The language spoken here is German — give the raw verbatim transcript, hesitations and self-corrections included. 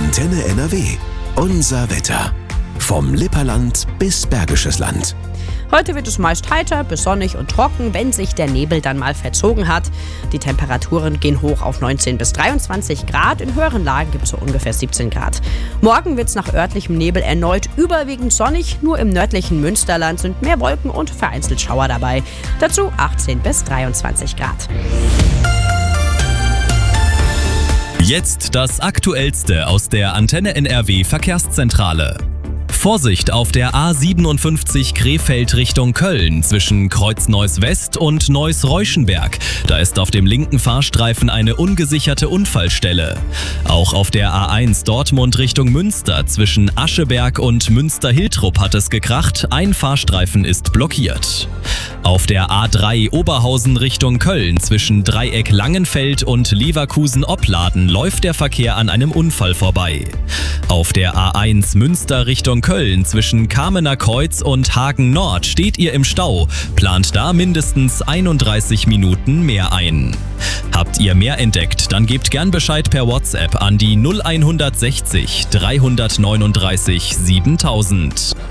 Antenne N R W. Unser Wetter. Vom Lipperland bis Bergisches Land. Heute wird es meist heiter bis sonnig und trocken, wenn sich der Nebel dann mal verzogen hat. Die Temperaturen gehen hoch auf neunzehn bis dreiundzwanzig Grad. In höheren Lagen gibt es so ungefähr siebzehn Grad. Morgen wird es nach örtlichem Nebel erneut überwiegend sonnig. Nur im nördlichen Münsterland sind mehr Wolken und vereinzelt Schauer dabei. Dazu achtzehn bis dreiundzwanzig Grad. Jetzt das Aktuellste aus der Antenne N R W Verkehrszentrale. Vorsicht auf der A siebenundfünfzig Krefeld Richtung Köln zwischen Kreuzneuß West und Neuss-Reuschenberg. Da ist auf dem linken Fahrstreifen eine ungesicherte Unfallstelle. Auch auf der A eins Dortmund Richtung Münster zwischen Ascheberg und Münster-Hiltrup hat es gekracht. Ein Fahrstreifen ist blockiert. Auf der A drei Oberhausen Richtung Köln zwischen Dreieck Langenfeld und Leverkusen-Opladen läuft der Verkehr an einem Unfall vorbei. Auf der A eins Münster Richtung Köln zwischen Kamener Kreuz und Hagen Nord steht ihr im Stau. Plant da mindestens einunddreißig Minuten mehr ein. Habt ihr mehr entdeckt, dann gebt gern Bescheid per WhatsApp an die null eins sechzig dreihundertneununddreißig siebentausend.